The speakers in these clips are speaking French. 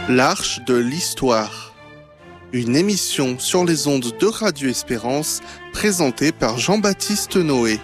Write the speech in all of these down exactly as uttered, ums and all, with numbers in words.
L'Arche de l'Histoire, une émission sur les ondes de Radio Espérance présentée par Jean-Baptiste Noé.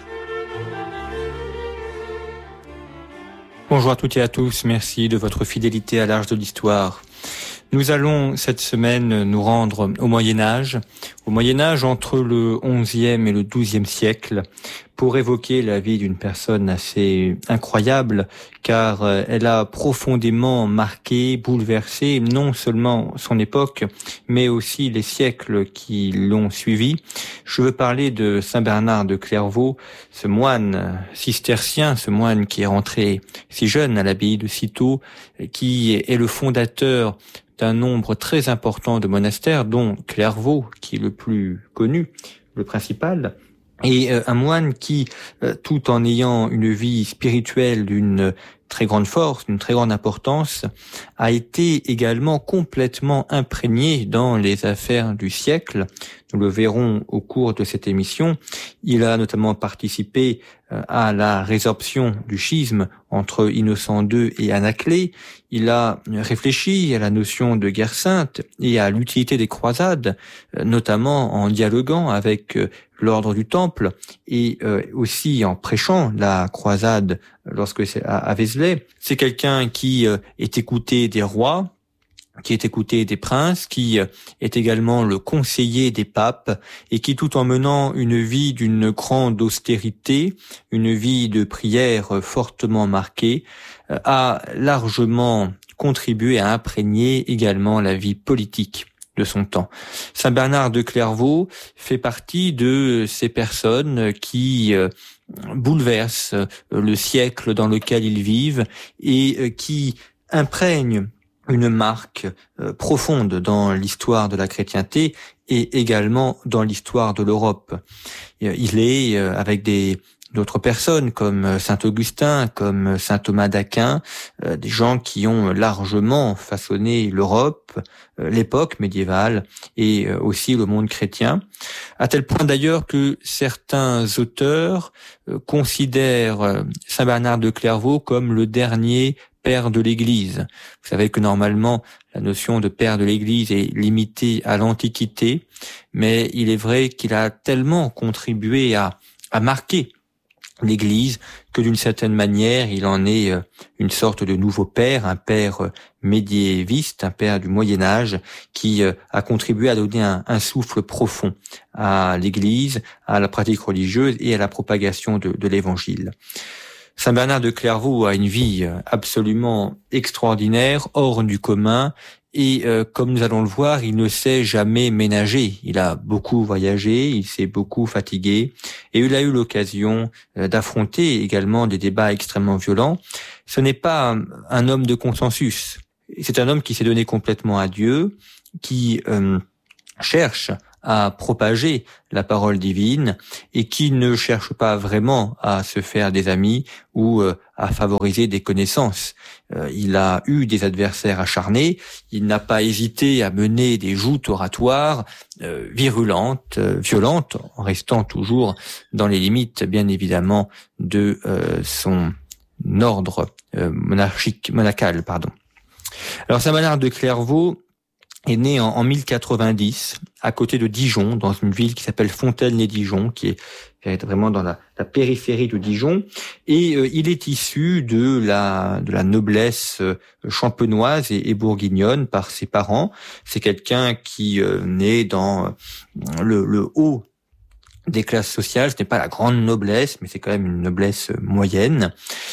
Bonjour à toutes et à tous, merci de votre fidélité à l'Arche de l'Histoire. Nous allons cette semaine nous rendre au Moyen-Âge, au Moyen-Âge entre le onzième et le douzième siècle, pour évoquer la vie d'une personne assez incroyable, car elle a profondément marqué, bouleversé non seulement son époque, mais aussi les siècles qui l'ont suivi. Je veux parler de Saint Bernard de Clairvaux, ce moine cistercien, ce moine qui est rentré si jeune à l'abbaye de Cîteaux, qui est le fondateur d'un nombre très important de monastères, dont Clairvaux, qui est le plus connu, le principal, et euh, un moine qui, euh, tout en ayant une vie spirituelle d'une très grande force, d'une très grande importance, a été également complètement imprégné dans les affaires du siècle. Nous le verrons au cours de cette émission. Il a notamment participé euh, à la résorption du schisme entre Innocent deux et Anaclet. Il a réfléchi à la notion de guerre sainte et à l'utilité des croisades, euh, notamment en dialoguant avec euh, l'ordre du Temple et euh, aussi en prêchant la croisade lorsque c'est à, à Vézelay. C'est quelqu'un qui euh, est écouté des rois, qui est écouté des princes, qui est également le conseiller des papes et qui, tout en menant une vie d'une grande austérité, une vie de prière fortement marquée, a largement contribué à imprégner également la vie politique de son temps. Saint Bernard de Clairvaux fait partie de ces personnes qui euh, bouleversent le siècle dans lequel ils vivent et euh, qui imprègnent une marque euh, profonde dans l'histoire de la chrétienté et également dans l'histoire de l'Europe. Il est, euh, avec des d'autres personnes comme saint Augustin, comme saint Thomas d'Aquin, euh, des gens qui ont largement façonné l'Europe, euh, l'époque médiévale et euh, aussi le monde chrétien, à tel point d'ailleurs que certains auteurs euh, considèrent euh, saint Bernard de Clairvaux comme le dernier père de l'Église. Vous savez que normalement, la notion de père de l'Église est limitée à l'Antiquité, mais il est vrai qu'il a tellement contribué à, à marquer l'Église que d'une certaine manière, il en est une sorte de nouveau père, un père médiéviste, un père du Moyen-Âge, qui a contribué à donner un, un souffle profond à l'Église, à la pratique religieuse et à la propagation de, de l'Évangile. Saint Bernard de Clairvaux a une vie absolument extraordinaire, hors du commun, et euh, comme nous allons le voir, il ne s'est jamais ménagé. Il a beaucoup voyagé, il s'est beaucoup fatigué, et il a eu l'occasion euh, d'affronter également des débats extrêmement violents. Ce n'est pas un, un homme de consensus. C'est un homme qui s'est donné complètement à Dieu, qui euh, cherche à propager la parole divine et qui ne cherche pas vraiment à se faire des amis ou euh, à favoriser des connaissances. Euh, il a eu des adversaires acharnés, il n'a pas hésité à mener des joutes oratoires euh, virulentes, euh, violentes, en restant toujours dans les limites, bien évidemment, de euh, son ordre euh, monarchique, monacal, pardon. Alors, Saint Bernard de Clairvaux est né en, en mille quatre-vingt-dix, à côté de Dijon, dans une ville qui s'appelle Fontaine-lès-Dijon, qui est vraiment dans la, la périphérie de Dijon, et euh, il est issu de la de la noblesse euh, champenoise et, et bourguignonne par ses parents. C'est quelqu'un qui euh, naît dans euh, le, le haut des classes sociales. Ce n'est pas la grande noblesse, mais c'est quand même une noblesse moyenne.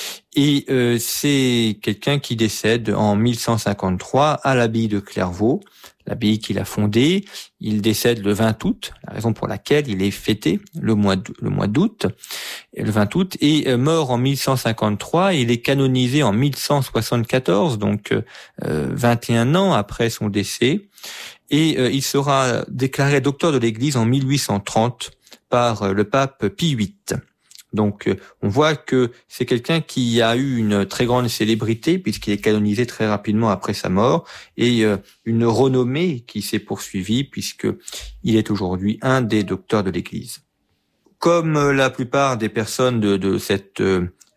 Et euh, c'est quelqu'un qui décède en mille cent cinquante-trois à l'abbaye de Clairvaux, l'abbaye qu'il a fondée. Il décède le vingt août, la raison pour laquelle il est fêté le mois d'août, le mois d'août, le vingt août, et euh, mort en mille cent cinquante-trois. Il est canonisé en mille cent soixante-quatorze, donc euh, vingt et un ans après son décès, et euh, il sera déclaré docteur de l'Église en mille huit cent trente par euh, le pape Pie huit. Donc, on voit que c'est quelqu'un qui a eu une très grande célébrité puisqu'il est canonisé très rapidement après sa mort et une renommée qui s'est poursuivie puisque il est aujourd'hui un des docteurs de l'Église. Comme la plupart des personnes de, de cette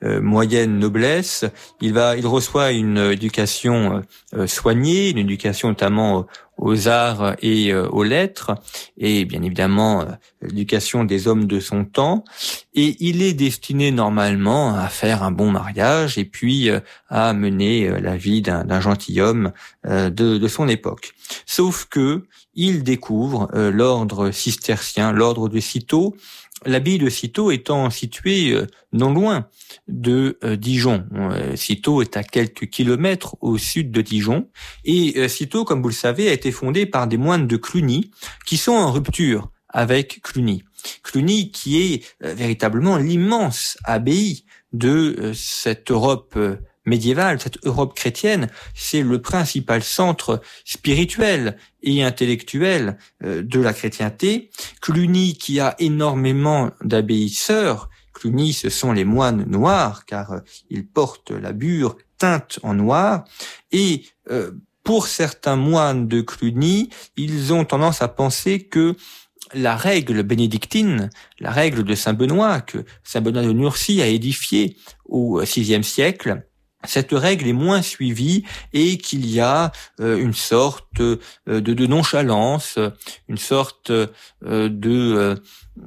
euh, moyenne noblesse. Il va, il reçoit une éducation euh, soignée, une éducation notamment aux arts et euh, aux lettres, et bien évidemment euh, l'éducation des hommes de son temps. Et il est destiné normalement à faire un bon mariage et puis euh, à mener euh, la vie d'un, d'un gentilhomme euh, de, de son époque. Sauf que il découvre euh, l'ordre cistercien, l'ordre de Cîteaux, l'abbaye de Cîteaux étant située euh, non loin de euh, Dijon. Euh, Cîteaux est à quelques kilomètres au sud de Dijon, et euh, Cîteaux, comme vous le savez, a été fondée par des moines de Cluny qui sont en rupture avec Cluny. Cluny qui est euh, véritablement l'immense abbaye de euh, cette Europe euh, médiévale, cette Europe chrétienne. C'est le principal centre spirituel et intellectuel euh, de la chrétienté. Cluny qui a énormément d'abbayes sœurs. Cluny, ce sont les moines noirs, car euh, ils portent la bure teinte en noir. Et euh, pour certains moines de Cluny, ils ont tendance à penser que la règle bénédictine, la règle de Saint Benoît, que Saint Benoît de Nursie a édifiée au sixième siècle, cette règle est moins suivie et qu'il y a euh, une sorte euh, de, de nonchalance, une sorte euh, de euh,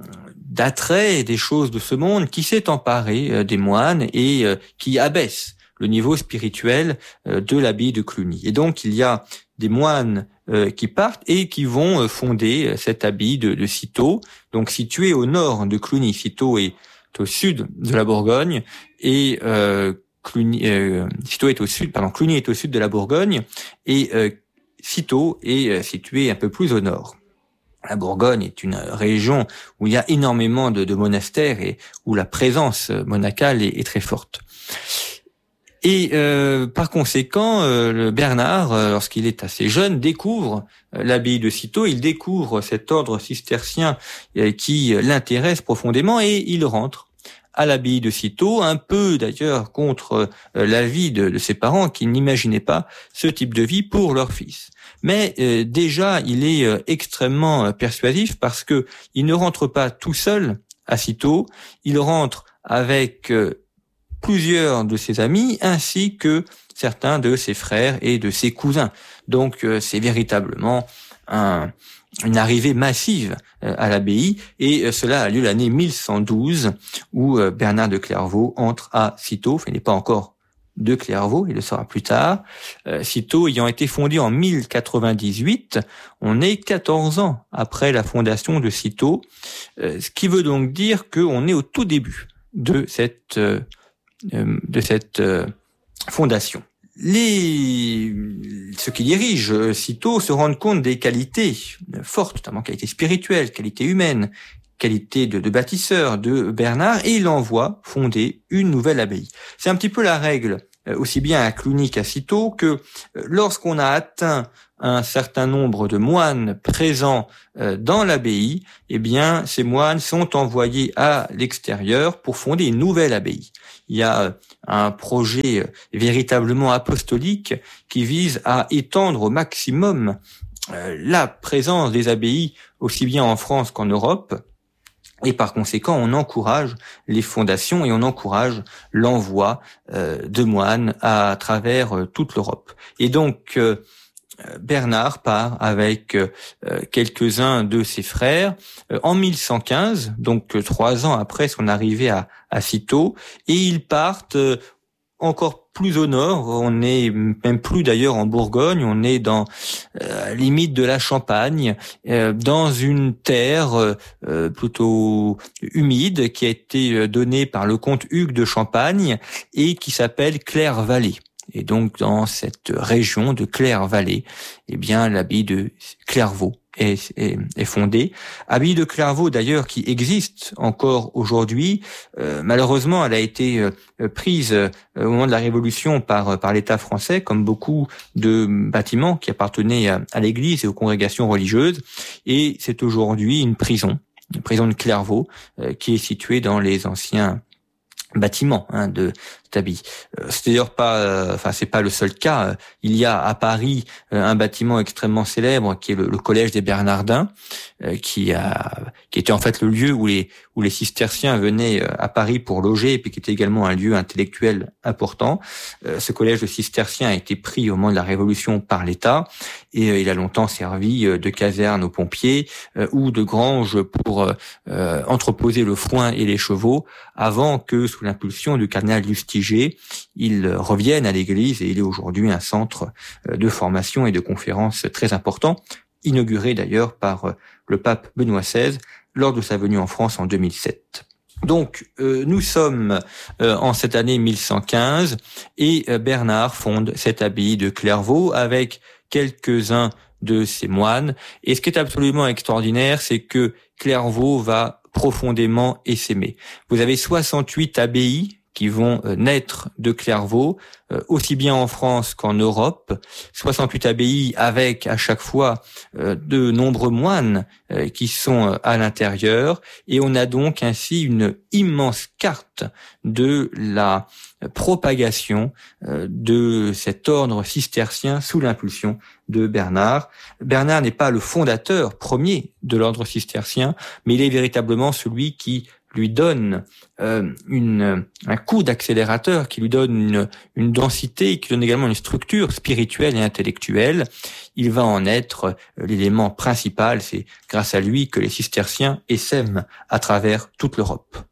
d'attrait des choses de ce monde qui s'est emparé euh, des moines et euh, qui abaisse le niveau spirituel euh, de l'abbaye de Cluny. Et donc il y a des moines euh, qui partent et qui vont euh, fonder cette abbaye de, de Cîteaux, donc située au nord de Cluny. Cîteaux est au sud de la Bourgogne et euh, Cluny, euh, Cîteaux est au sud, pardon, Cluny est au sud de la Bourgogne et euh, Cîteaux est euh, situé un peu plus au nord. La Bourgogne est une région où il y a énormément de, de monastères et où la présence monacale est, est très forte. Et euh, par conséquent, euh, le Bernard, euh, lorsqu'il est assez jeune, découvre euh, l'abbaye de Cîteaux, il découvre cet ordre cistercien euh, qui l'intéresse profondément et il rentre à l'abbaye de Cîteaux, un peu d'ailleurs contre euh, l'avis de, de ses parents qui n'imaginaient pas ce type de vie pour leur fils. Mais euh, déjà, il est euh, extrêmement euh, persuasif parce que il ne rentre pas tout seul à Cîteaux, il rentre avec euh, plusieurs de ses amis ainsi que certains de ses frères et de ses cousins. Donc euh, c'est véritablement un une arrivée massive à l'abbaye, et cela a lieu l'année mille cent douze, où Bernard de Clairvaux entre à Cîteaux. Enfin, il n'est pas encore de Clairvaux, il le sera plus tard. Cîteaux ayant été fondé en mille quatre-vingt-dix-huit, on est quatorze ans après la fondation de Cîteaux, ce qui veut donc dire qu'on est au tout début de cette, de cette fondation. Les, ceux qui dirigent Cîteaux se rendent compte des qualités fortes, notamment qualités spirituelles, qualités humaines, qualités de, de bâtisseur de Bernard, et il envoie fonder une nouvelle abbaye. C'est un petit peu la règle, aussi bien à Cluny qu'à Cîteaux, que lorsqu'on a atteint un certain nombre de moines présents dans l'abbaye, eh bien, ces moines sont envoyés à l'extérieur pour fonder une nouvelle abbaye. Il y a un projet véritablement apostolique qui vise à étendre au maximum la présence des abbayes, aussi bien en France qu'en Europe. Et par conséquent, on encourage les fondations et on encourage l'envoi de moines à travers toute l'Europe. Et donc, Bernard part avec euh, quelques-uns de ses frères euh, en mille cent quinze, donc euh, trois ans après son arrivée à, à Cîteaux, et ils partent euh, encore plus au nord. On est même plus d'ailleurs en Bourgogne, on est dans euh, limite de la Champagne, euh, dans une terre euh, plutôt humide qui a été donnée par le comte Hugues de Champagne et qui s'appelle Claire-Vallée. Et donc, dans cette région de Claire-Vallée, eh bien, l'abbaye de Clairvaux est, est, est fondée. Abbaye de Clairvaux, d'ailleurs, qui existe encore aujourd'hui. Euh, malheureusement, elle a été euh, prise euh, au moment de la Révolution par, par l'État français, comme beaucoup de bâtiments qui appartenaient à, à l'Église et aux congrégations religieuses. Et c'est aujourd'hui une prison, une prison de Clairvaux, euh, qui est située dans les anciens bâtiments hein, de cette abbaye. C'est d'ailleurs pas, enfin c'est pas le seul cas. Il y a à Paris un bâtiment extrêmement célèbre qui est le, le collège des Bernardins, qui a, qui était en fait le lieu où les où les cisterciens venaient à Paris pour loger, et puis qui était également un lieu intellectuel important. Ce collège de cisterciens a été pris au moment de la Révolution par l'État, et il a longtemps servi de caserne aux pompiers ou de grange pour euh, entreposer le foin et les chevaux, avant que, sous l'impulsion du cardinal Lustiger, il revienne à l'église, et il est aujourd'hui un centre de formation et de conférences très important, inauguré d'ailleurs par le pape Benoît seize lors de sa venue en France en deux mille sept. Donc, euh, nous sommes euh, en cette année mille cent quinze, et euh, Bernard fonde cette abbaye de Clairvaux avec quelques-uns de ses moines. Et ce qui est absolument extraordinaire, c'est que Clairvaux va profondément essaimer. Vous avez soixante-huit abbayes qui vont naître de Clairvaux, euh, aussi bien en France qu'en Europe. soixante-huit abbayes avec à chaque fois euh, de nombreux moines euh, qui sont euh, à l'intérieur, et on a donc ainsi une immense carte de la propagation euh, de cet ordre cistercien sous l'impulsion de Bernard. Bernard n'est pas le fondateur premier de l'ordre cistercien, mais il est véritablement celui qui lui donne euh, une, un coup d'accélérateur, qui lui donne une, une densité, qui donne également une structure spirituelle et intellectuelle. Il va en être l'élément principal. C'est grâce à lui que les cisterciens essaiment à travers toute l'Europe.